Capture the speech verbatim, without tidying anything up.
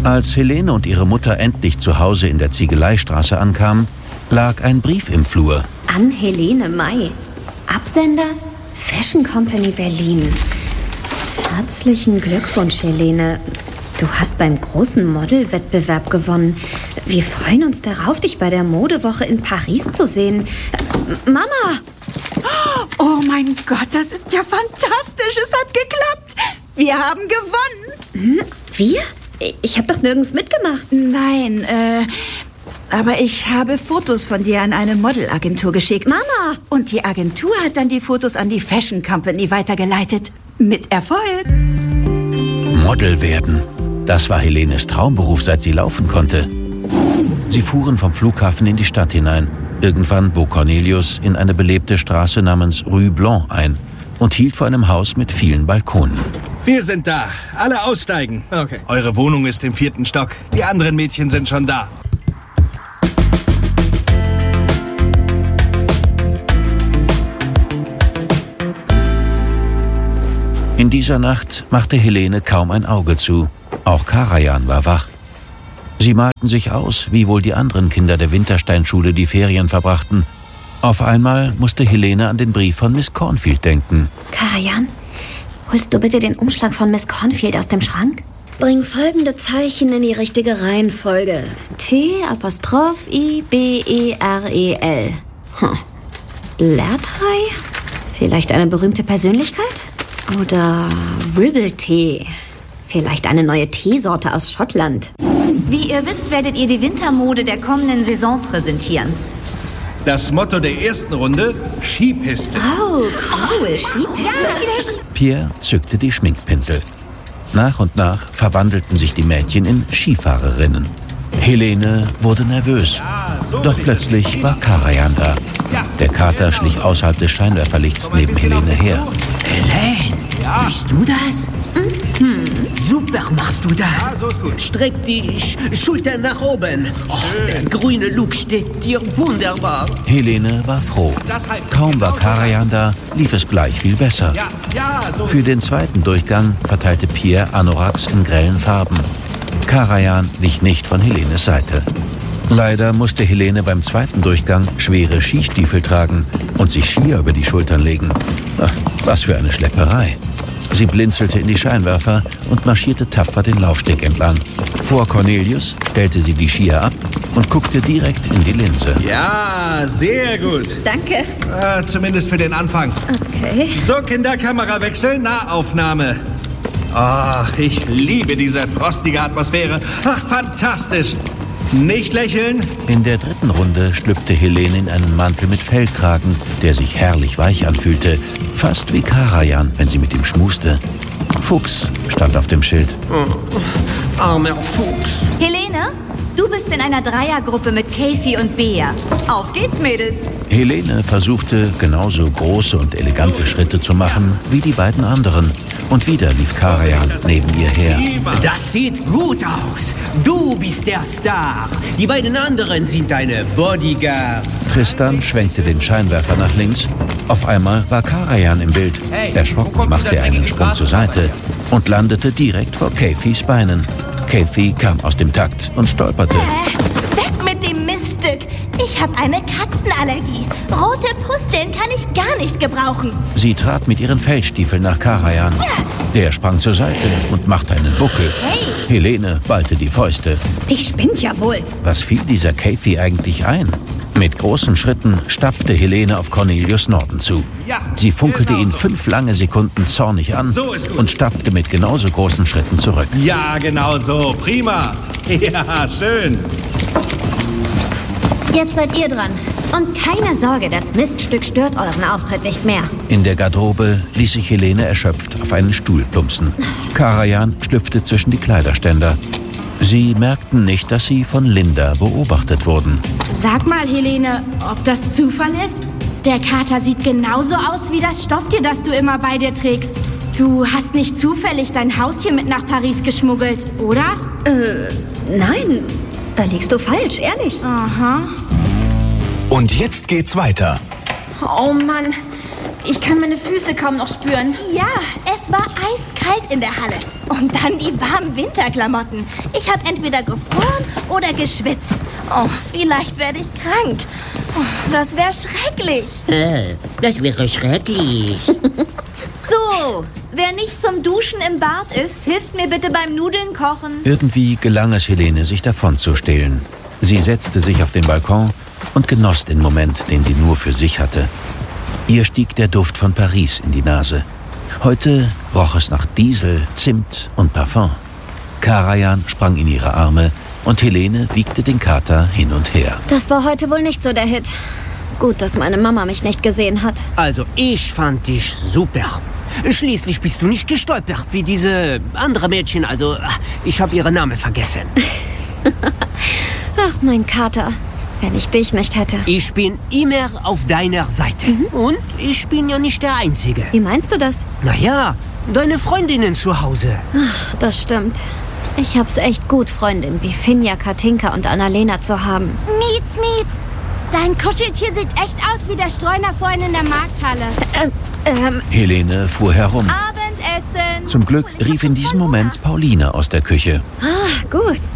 Als Helene und ihre Mutter endlich zu Hause in der Ziegeleistraße ankamen, lag ein Brief im Flur. An Helene May. Absender Fashion Company Berlin. Herzlichen Glückwunsch, Helene. Du hast beim großen Modelwettbewerb gewonnen. Wir freuen uns darauf, dich bei der Modewoche in Paris zu sehen. Mama! Oh mein Gott, das ist ja fantastisch. Es hat geklappt. Wir haben gewonnen. Hm? Wir? Ich habe doch nirgends mitgemacht. Nein, äh... aber ich habe Fotos von dir an eine Modelagentur geschickt. Mama! Und die Agentur hat dann die Fotos an die Fashion Company weitergeleitet. Mit Erfolg. Model werden. Das war Helenes Traumberuf, seit sie laufen konnte. Sie fuhren vom Flughafen in die Stadt hinein. Irgendwann bog Cornelius in eine belebte Straße namens Rue Blanc ein und hielt vor einem Haus mit vielen Balkonen. Wir sind da. Alle aussteigen. Okay. Eure Wohnung ist im vierten Stock. Die anderen Mädchen sind schon da. In dieser Nacht machte Helene kaum ein Auge zu. Auch Karajan war wach. Sie malten sich aus, wie wohl die anderen Kinder der Wintersteinschule die Ferien verbrachten. Auf einmal musste Helene an den Brief von Miss Cornfield denken. Karajan, holst du bitte den Umschlag von Miss Cornfield aus dem Schrank? Bring folgende Zeichen in die richtige Reihenfolge. T, Apostroph, I, B, E, R, E, L. Hm. Lertrei? Vielleicht eine berühmte Persönlichkeit? Oder Ribble-Tee. Vielleicht eine neue Teesorte aus Schottland. Wie ihr wisst, werdet ihr die Wintermode der kommenden Saison präsentieren. Das Motto der ersten Runde: Skipiste. Oh, cool, Skipiste. Pierre zückte die Schminkpinsel. Nach und nach verwandelten sich die Mädchen in Skifahrerinnen. Helene wurde nervös. Doch plötzlich war Karajan da. Der Kater schlich außerhalb des Scheinwerferlichts neben Helene her. Helene, bist du das? Mhm. Super machst du das. Ja, so ist gut. Streck die Sch Schultern nach oben. Oh, der grüne Look steht dir wunderbar. Helene war froh. Kaum war Karajan da, lief es gleich viel besser. Ja, ja, so Für den zweiten Durchgang verteilte Pierre Anoraks in grellen Farben. Karajan wich nicht von Helenes Seite. Leider musste Helene beim zweiten Durchgang schwere Skistiefel tragen und sich Skier über die Schultern legen. Ach, was für eine Schlepperei. Sie blinzelte in die Scheinwerfer und marschierte tapfer den Laufsteg entlang. Vor Cornelius stellte sie die Skier ab und guckte direkt in die Linse. Ja, sehr gut. Danke. Äh, zumindest für den Anfang. Okay. So, Kinder, Kamerawechsel, Nahaufnahme. Ah, oh, ich liebe diese frostige Atmosphäre. Ach, fantastisch. Nicht lächeln. In der dritten Runde schlüpfte Helene in einen Mantel mit Fellkragen, der sich herrlich weich anfühlte. Fast wie Karajan, wenn sie mit ihm schmuste. Fuchs stand auf dem Schild. Oh, armer Fuchs. Helene, du bist in einer Dreiergruppe mit Kathy und Bea. Auf geht's, Mädels. Helene versuchte, genauso große und elegante Schritte zu machen wie die beiden anderen. Und wieder lief Karajan neben ihr her. Das sieht gut aus. Du bist der Star. Die beiden anderen sind deine Bodyguards. Tristan schwenkte den Scheinwerfer nach links. Auf einmal war Karajan im Bild. Erschrocken machte er einen Sprung zur Seite und landete direkt vor Kathys Beinen. Kathy kam aus dem Takt und stolperte. Äh, weg mit dem Miststück. Ich habe eine Katzenallergie. Rote Pusteln kann ich gar nicht gebrauchen. Sie trat mit ihren Fellstiefeln nach Karajan. Der sprang zur Seite und machte einen Buckel. Hey! Helene ballte die Fäuste. Die spinnt ja wohl. Was fiel dieser Kathy eigentlich ein? Mit großen Schritten stapfte Helene auf Cornelius Norden zu. Ja, Sie funkelte genau ihn so. fünf lange Sekunden zornig an So ist gut. und stapfte mit genauso großen Schritten zurück. Ja, genau so. Prima. Ja, schön. Jetzt seid ihr dran. Und keine Sorge, das Miststück stört euren Auftritt nicht mehr. In der Garderobe ließ sich Helene erschöpft auf einen Stuhl plumpsen. Karajan schlüpfte zwischen die Kleiderständer. Sie merkten nicht, dass sie von Linda beobachtet wurden. Sag mal, Helene, ob das Zufall ist? Der Kater sieht genauso aus wie das Stofftier, das du immer bei dir trägst. Du hast nicht zufällig dein Haustier mit nach Paris geschmuggelt, oder? Äh, nein, da liegst du falsch, ehrlich. Aha. Und jetzt geht's weiter. Oh Mann, ich kann meine Füße kaum noch spüren. Ja, es war eiskalt. kalt in der Halle. Und dann die warmen Winterklamotten. Ich habe entweder gefroren oder geschwitzt. Oh, vielleicht werde ich krank. Oh, das wäre schrecklich. Äh, das wäre schrecklich. So, wer nicht zum Duschen im Bad ist, hilft mir bitte beim Nudeln kochen. Irgendwie gelang es Helene, sich davonzustehlen. Sie setzte sich auf den Balkon und genoss den Moment, den sie nur für sich hatte. Ihr stieg der Duft von Paris in die Nase. Heute roch es nach Diesel, Zimt und Parfum. Karajan sprang in ihre Arme und Helene wiegte den Kater hin und her. Das war heute wohl nicht so der Hit. Gut, dass meine Mama mich nicht gesehen hat. Also, ich fand dich super. Schließlich bist du nicht gestolpert wie diese andere Mädchen. Also, ich habe ihren Namen vergessen. Ach, mein Kater. Wenn ich dich nicht hätte. Ich bin immer auf deiner Seite. Mhm. Und ich bin ja nicht der Einzige. Wie meinst du das? Naja, deine Freundinnen zu Hause. Ach, das stimmt. Ich hab's echt gut, Freundinnen wie Finja, Katinka und Annalena zu haben. Mietz, Mietz. Dein Kuscheltier sieht echt aus wie der Streuner vorhin in der Markthalle. Äh, ähm. Helene fuhr herum. Abendessen. Zum Glück rief in diesem Moment Pauline aus der Küche. Ah, gut.